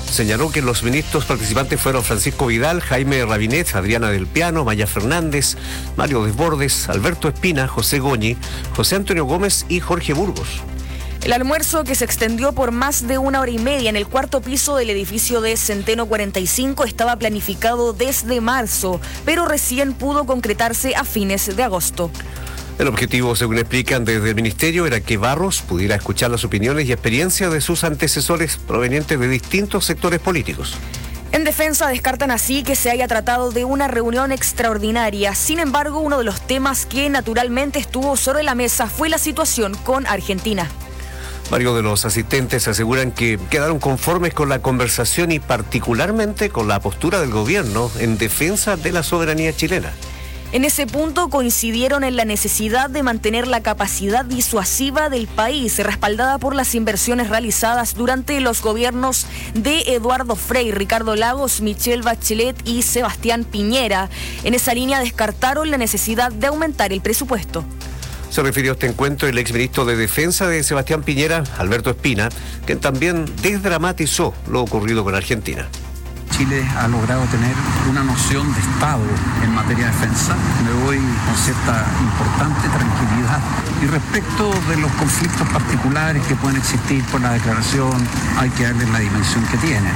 Señaló que los ministros participantes fueron Francisco Vidal, Jaime Rabinet, Adriana del Piano, Maya Fernández, Mario Desbordes, Alberto Espina, José Goñi, José Antonio Gómez y Jorge Burgos. El almuerzo, que se extendió por más de 1 hora y media en el cuarto piso del edificio de Centeno 45, estaba planificado desde marzo, pero recién pudo concretarse a fines de agosto. El objetivo, según explican desde el Ministerio, era que Barros pudiera escuchar las opiniones y experiencias de sus antecesores provenientes de distintos sectores políticos. En defensa descartan así que se haya tratado de una reunión extraordinaria. Sin embargo, uno de los temas que naturalmente estuvo sobre la mesa fue la situación con Argentina. Varios de los asistentes aseguran que quedaron conformes con la conversación y particularmente con la postura del gobierno en defensa de la soberanía chilena. En ese punto coincidieron en la necesidad de mantener la capacidad disuasiva del país, respaldada por las inversiones realizadas durante los gobiernos de Eduardo Frei, Ricardo Lagos, Michelle Bachelet y Sebastián Piñera. En esa línea descartaron la necesidad de aumentar el presupuesto. Se refirió a este encuentro el exministro de Defensa de Sebastián Piñera, Alberto Espina, quien también desdramatizó lo ocurrido con Argentina. Chile ha logrado tener una noción de Estado en materia de defensa. Me voy con cierta importante tranquilidad. Y respecto de los conflictos particulares que pueden existir por la declaración, hay que darles la dimensión que tienen.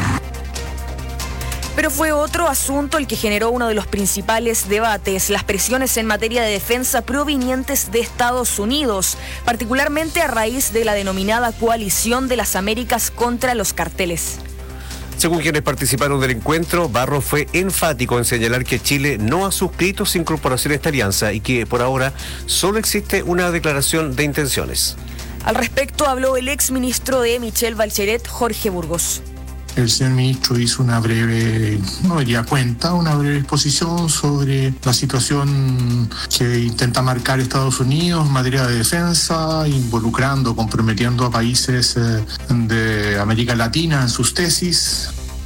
Pero fue otro asunto el que generó uno de los principales debates, las presiones en materia de defensa provenientes de Estados Unidos, particularmente a raíz de la denominada Coalición de las Américas contra los carteles. Según quienes participaron del encuentro, Barros fue enfático en señalar que Chile no ha suscrito su incorporación a esta alianza y que por ahora solo existe una declaración de intenciones. Al respecto habló el exministro de Michelle Bachelet, Jorge Burgos. El señor ministro hizo una breve exposición sobre la situación que intenta marcar Estados Unidos en materia de defensa, comprometiendo a países de América Latina en sus tesis.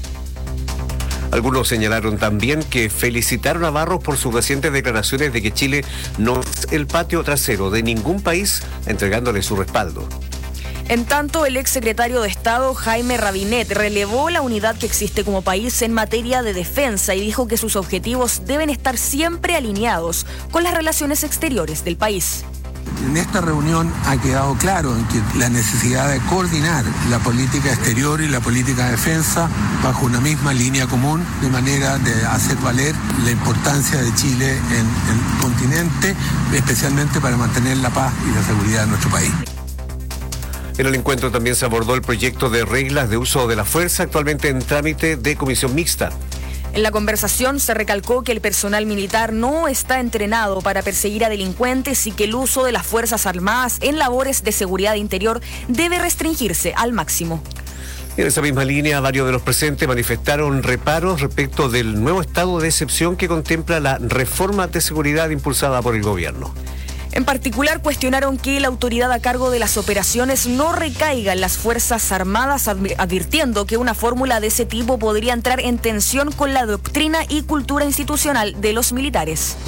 Algunos señalaron también que felicitaron a Barros por sus recientes declaraciones de que Chile no es el patio trasero de ningún país, entregándole su respaldo. En tanto, el exsecretario de Estado, Jaime Rabinet, relevó la unidad que existe como país en materia de defensa y dijo que sus objetivos deben estar siempre alineados con las relaciones exteriores del país. En esta reunión ha quedado claro en que la necesidad de coordinar la política exterior y la política de defensa bajo una misma línea común, de manera de hacer valer la importancia de Chile en el continente, especialmente para mantener la paz y la seguridad de nuestro país. En el encuentro también se abordó el proyecto de reglas de uso de la fuerza, actualmente en trámite de comisión mixta. En la conversación se recalcó que el personal militar no está entrenado para perseguir a delincuentes y que el uso de las Fuerzas Armadas en labores de seguridad interior debe restringirse al máximo. En esa misma línea, varios de los presentes manifestaron reparos respecto del nuevo estado de excepción que contempla la reforma de seguridad impulsada por el gobierno. En particular, cuestionaron que la autoridad a cargo de las operaciones no recaiga en las Fuerzas Armadas, advirtiendo que una fórmula de ese tipo podría entrar en tensión con la doctrina y cultura institucional de los militares.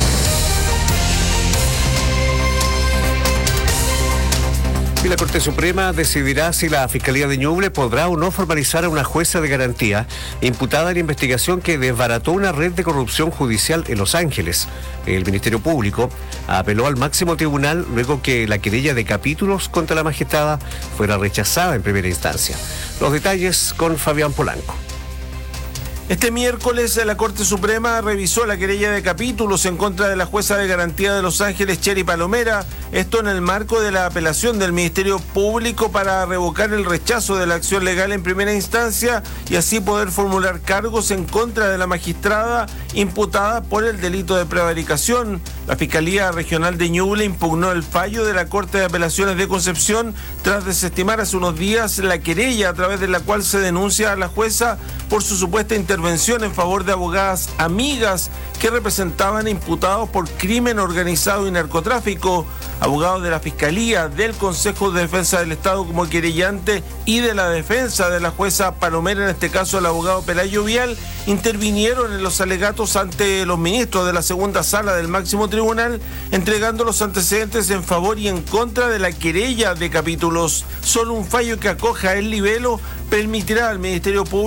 Y la Corte Suprema decidirá si la Fiscalía de Ñuble podrá o no formalizar a una jueza de garantía imputada en la investigación que desbarató una red de corrupción judicial en Los Ángeles. El Ministerio Público apeló al máximo tribunal luego que la querella de capítulos contra la magistrada fuera rechazada en primera instancia. Los detalles con Fabián Polanco. Este miércoles la Corte Suprema revisó la querella de capítulos en contra de la jueza de garantía de Los Ángeles, Cheri Palomera, esto en el marco de la apelación del Ministerio Público para revocar el rechazo de la acción legal en primera instancia y así poder formular cargos en contra de la magistrada imputada por el delito de prevaricación. La Fiscalía Regional de Ñuble impugnó el fallo de la Corte de Apelaciones de Concepción tras desestimar hace unos días la querella a través de la cual se denuncia a la jueza por su supuesta intervención en favor de abogadas amigas que representaban imputados por crimen organizado y narcotráfico. Abogados de la Fiscalía, del Consejo de Defensa del Estado como querellante y de la defensa de la jueza Palomera, en este caso el abogado Pelayo Vial, intervinieron en los alegatos ante los ministros de la segunda sala del máximo tribunal, entregando los antecedentes en favor y en contra de la querella de capítulos. Solo un fallo que acoja el libelo permitirá al Ministerio Público